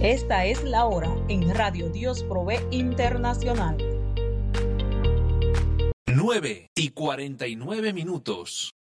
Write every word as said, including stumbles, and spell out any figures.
Esta es la hora en Radio Dios Provee Internacional. nueve y cuarenta y nueve minutos.